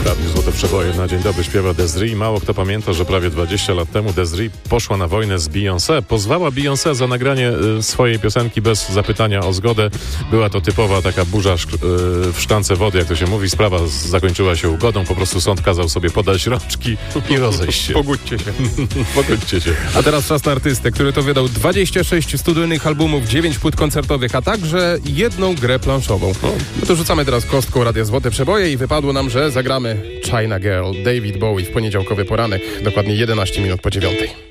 Radiu Złote Przeboje na dzień dobry śpiewa Des'ree. Mało kto pamięta, że prawie 20 lat temu Des'ree poszła na wojnę z Beyoncé. Pozwała Beyoncé za nagranie swojej piosenki bez zapytania o zgodę. Była to typowa taka burza w szklance wody, jak to się mówi. Sprawa zakończyła się ugodą. Po prostu sąd kazał sobie podać rączki i rozejść się. Pogódźcie się. Pogódźcie się. A teraz czas na artystę, który to wydał 26 studyjnych albumów, 9 płyt koncertowych, a także jedną grę planszową. No to rzucamy teraz kostką Radia Złote Przeboje i wypadło nam, że zagramy China Girl, David Bowie w poniedziałkowy poranek, dokładnie 11 minut po 9.